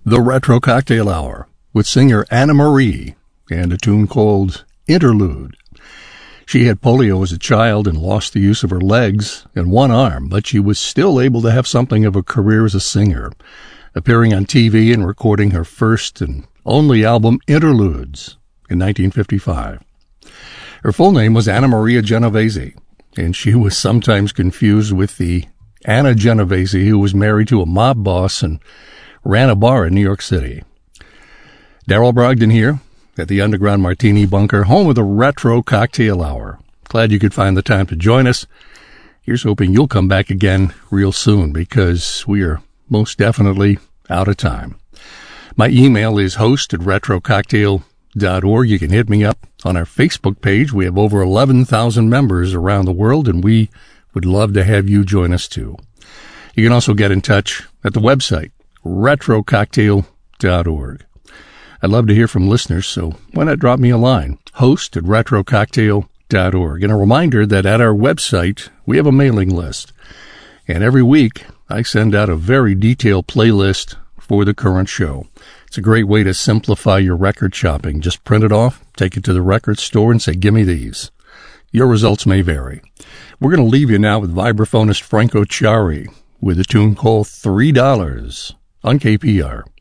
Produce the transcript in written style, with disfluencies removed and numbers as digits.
The Retro Cocktail Hour with singer Anna Marie and a tune called Interlude. She had polio as a child and lost the use of her legs and one arm, but she was still able to have something of a career as a singer, appearing on TV and recording her first and only album, Interludes, in 1955. Her full name was Anna Maria Genovese, and she was sometimes confused with the Anna Genovese who was married to a mob boss and ran a bar in New York City. Daryl Brogdon here at the Underground Martini Bunker, home of the Retro Cocktail Hour. Glad you could find the time to join us. Here's hoping you'll come back again real soon, because we are most definitely out of time. My email is host@retrococktail.org. You can hit me up on our Facebook page. We have over 11,000 members around the world, and we would love to have you join us too. You can also get in touch at the website, retrococktail.org. I'd love to hear from listeners, so why not drop me a line, host@retrococktail.org. And a reminder that at our website, we have a mailing list. And every week, I send out a very detailed playlist for the current show. It's a great way to simplify your record shopping. Just print it off, take it to the record store, and say, give me these. Your results may vary. We're going to leave you now with vibraphonist Franco Chiari with a tune called $3 on KPR.